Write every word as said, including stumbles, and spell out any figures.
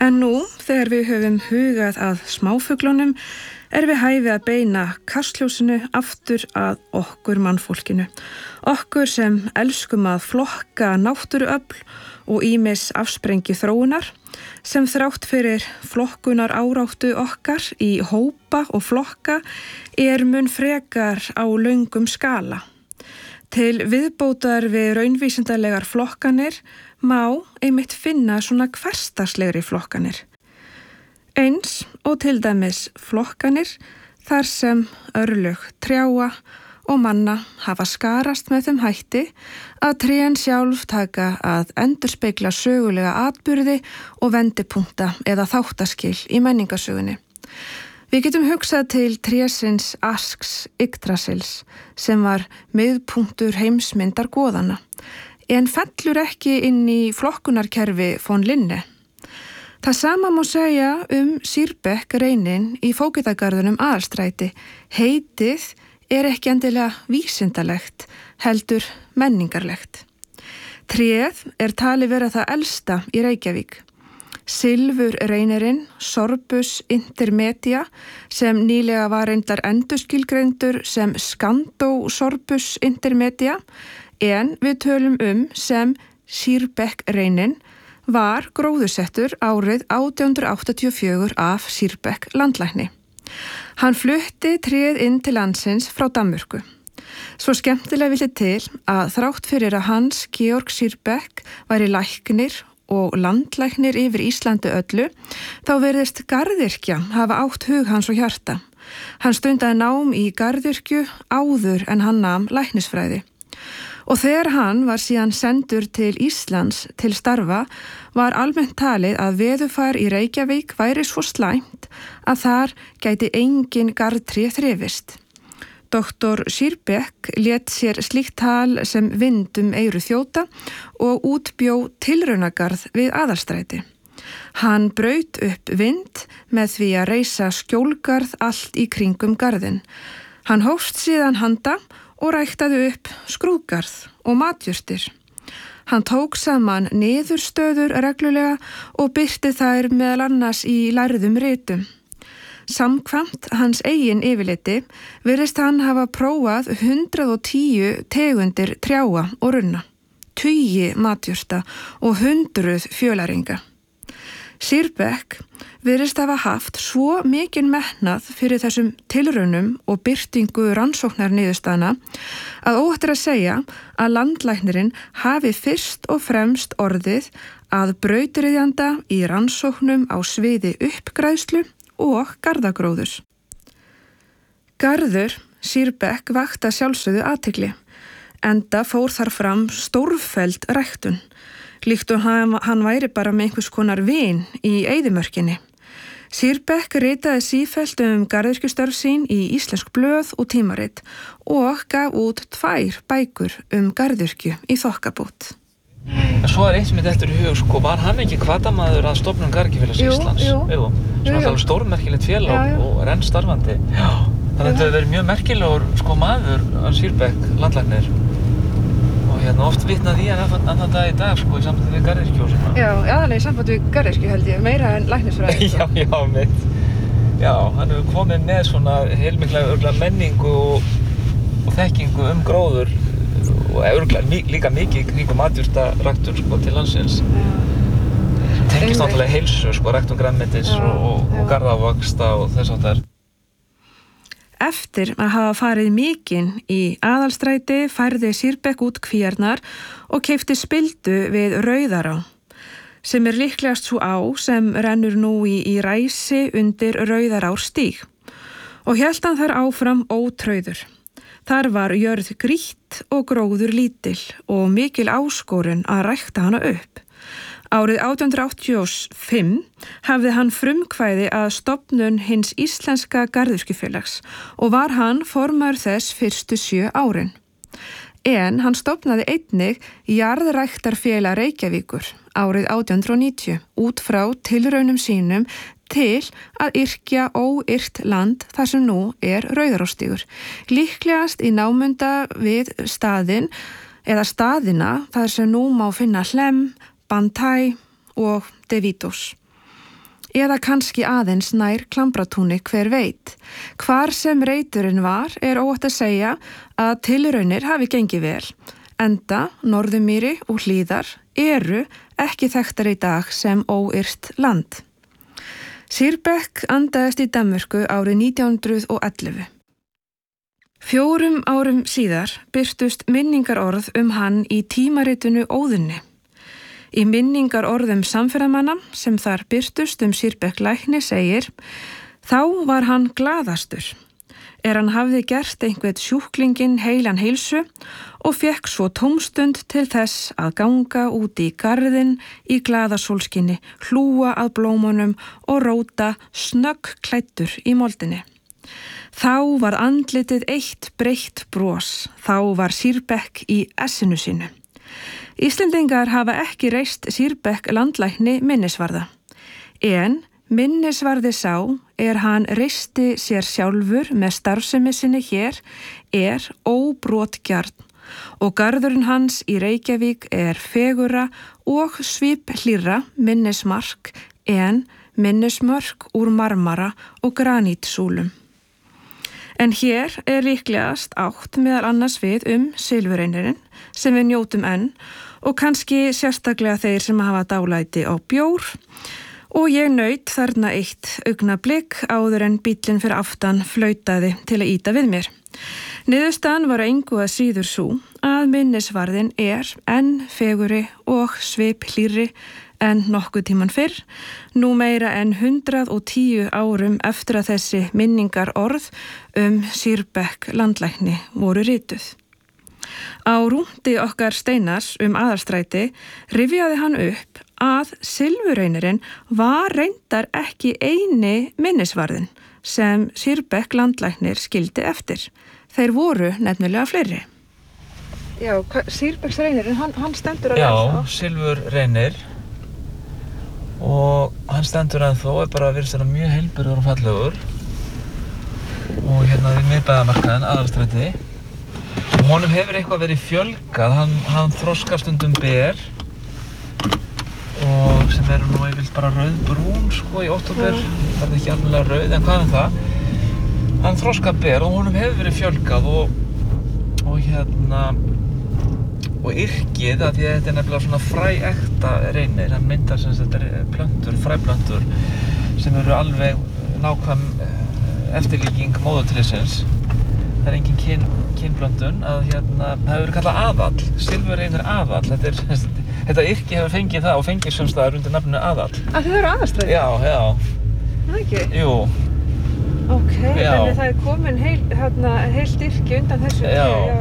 En nú, þegar við höfum hugað að smáfuglunum, er við hæfi að beina kastljósinu aftur að okkur mannfólkinu. Okkur sem elskum að flokka náttúruöfl og ýmis afsprengi þróunar, sem þrátt fyrir flokkunar áráttu okkar í hópa og flokka er mun frekar á löngum skala. Til viðbótar við raunvísindalegar flokkanir má einmitt finna svona hversdagslegri flokkanir. Eins og til dæmis flokkanir þar sem örlög trjáa og manna hafa skarast með þeim hætti að trén sjálf taka að endurspegla sögulega atburði og vendipunkta eða þáttaskil í menningasögunni. Við getum hugsað til trésins Asks Yggdrasils sem var miðpunktur heimsmyndar goðanna, en fellur ekki inn í flokkunarkerfi von Linne. Það sama má segja um Sýrbekk reinin í Fógetagarðinum Aðalstræti. Heitið er ekki endilega vísindalegt, heldur menningarlegt. Tréð er talið vera það elsta í Reykjavík. Silfur reinirinn Sorbus intermedia sem nýlega var reyndar endurskilgreindur sem Scandau Sorbus intermedia, en við tölum um sem Sýrbekk reinin var gróðursettur árið átján hundrað áttatíu og fjögur af Sýrbekk landlækni. Hann flutti tréð inn til landsins frá Danmörku. Svo skemmtilega vildi til að þrátt fyrir að Hans Georg Sýrbekk væri læknir og landlæknir yfir Íslandi öllu, þá virðist garðyrkja hafa átt hug hans og hjarta. Hann stundaði nám í garðyrkju áður en hann nam læknisfræði. Og þegar hann var síðan sendur til Íslands til starfa var almennt talið að veðurfar í Reykjavík væri svo slæmt að þar gæti engin garðtré þrifist. Doktor Sýrbekk lét sér slíkt tal sem vind um eyru þjóta og útbjó tilraunagarð við Aðalstræti. Hann braut upp vind með því að reisa skjólgarð allt í kringum garðinn. Hann hófst síðan handa og ræktaði upp skrúðgarð og matjurtir. Hann tók saman niðurstöður reglulega og birti þær meðal annars í lærðum ritum. Samkvæmt hans eigin yfirliti virðist hann hafa prófað hundrað og tíu tegundir trjáa og runna, tugi matjurta og hundruð fjölæringa. Sýrbekk virðist hafa haft svo mikinn metnað fyrir þessum tilraunum og birtingu rannsóknar niðurstaðna að óhætt er að segja að landlæknirinn hafi fyrst og fremst orðið að brautryðjanda í rannsóknum á sviði uppgræðslu og garðagróðurs. Garður Sýrbekk vakti sjálfsögðu athygli, enda fór þar fram stórfelld ræktun, líkt og hann, hann væri bara með einhvers konar vin í eyðimörkinni. Sýrbekk ritaði sífellt um garðyrkjustörf sín í íslensk blöð og tímarit og gaf út tvær bækur um garðyrkju í þokkabót. En svo er eitt sem þetta eftir í hug, sko, var hann ekki hvatamaður að stofnun Garðyrkjufélags Íslands? Jú, jú. Svona alveg stórmerkilegt félag já, já. Og er enn starfandi. Já. Þannig að þetta hefur verið mjög merkilegur, sko, maður, hann Sýrbekk, landlæknir. Og hérna oft vitnað í hann annan dag í dag, sko, í sambandi við garðyrkju og svona. Já, aðalega í sambandi við garðyrkju held ég, meira en læknisfræði. já, já, mitt. Já, hann hefur komið með svona heilmikla örugglega menningu og, og þekkingu um gróður og örugglega líka mikið kringum matjurtaræktun sko til landsins. Tengist náttúrulega heilsu sko, ræktun grænmetis og, og, og garðávöxta og þess háttar. Eftir að hafa farið mikinn í Aðalstræti færði Sýrbekk út kvíarnar og keypti spildu við Rauðará, sem er líklegast svo á sem rennur nú í, í ræsi undir Rauðarárstíg. Og hélt hann þar áfram ótrauður. Þar var jörð grýtt og gróður lítil og mikil áskorun að rækta hana upp. Árið átján hundrað áttatíu og fimm hafði hann frumkvæði að stofnun hins íslenska garðyrkjufélags og var hann formaður þess fyrstu sjö árin. En hann stofnaði einnig Jarðræktarfélag Reykjavíkur árið átján hundrað og níutíu út frá tilraunum sínum til að yrkja óyrt land þar sem nú er Rauðarárstígur. Líklegast í námunda við staðinn eða staðina þar sem nú má finna Hlemm, Bantay og Devítos. eða kannski aðeins nær Klambratúni hver veit. Hvar sem reiturinn var er óhætt að segja að tilraunir hafi gengið vel, enda Norðurmýri og Hlíðar eru ekki þekktar í dag sem óyrt land. Sýrbekk andaðist í Danmörku árið nítján hundruð og ellefu. Fjórum árum síðar birtust minningarorð um hann í tímaritinu Óðinni. Í minningarorðum samferðamanna sem þar birtust um Sýrbekk lækni segir: þá var hann glaðastur, er hann hafði gert einhvern sjúklinginn heilan heilsu og fekk svo tómstund til þess að ganga út í garðinn í glaðasólskinni, hlúa að blómunum og róta snögg klæddur í moldinni. Þá var andlitið eitt breitt bros, þá var Sýrbekk í essinu sínu. Íslendingar hafa ekki reist Sýrbekk landlækni minnisvarða, en minnisvarði sá er hann reisti sér sjálfur með starfsemi sinni hér er óbrotgjarn og garðurinn hans í Reykjavík er fegurra og sviplýrra minnismark en minnismörk úr marmara og granítsúlum. En hér er líklegast átt meðal annars við um silfureinirinn sem við njótum enn og kannski sérstaklega þeir sem hafa dálæti á bjór og ég naut þarna eitt augnablik áður en bíllinn fyrir aftan flautaði til að ýta við mér. Niðurstaðan var engu að síður sú að minnisvarðin er enn fegurri og sviplýrri en nokkuð tíman fyrr, nú meira en hundrað og tíu árum eftir að þessi minningar orð um Sýrbekk landlækni voru rituð. Á rúndi okkar Steinars um Aðalstræti rifjaði hann upp að silfureinirinn var reyndar ekki eini minnisvarðin sem Sýrbekk landlæknir skildi eftir. Þeir voru nefnilega fleiri. Já, Sýrbekksreinirinn, hann, hann stendur að Já, silfurreinir. Og hann stendur ennþá og er bara virðist vera mjög heilbrigður og fallegur og hérna við miðbæjarmarkaðinn Aðalstræti og honum hefur eitthvað verið fjölgað, hann, hann þroskar stundum ber og sem eru nú yfirleitt bara rauðbrún sko í október, það er ekki alveg rauð en hvað er það? Hann þroskar ber og honum hefur verið fjölgað og, og hérna og yrkið, að því að þetta er nefnilega svona fræekta reynir, hann myndar sem þetta er plöntur, fræplöntur sem eru alveg nákvæm eftirlíking móðurtrésins. Það er engin kyn, kynblöndun að hérna, það hefur verið kallað aðall, silfurreynir aðall, þetta er, þetta yrki hefur fengið það og fengið sumstaðar undir nafninu aðall. Að þið eru Aðalstræti? Já, já. Það ekki? Jú. Ok, þannig það er komin heil, hérna, heilt yrki undan þessu. Já.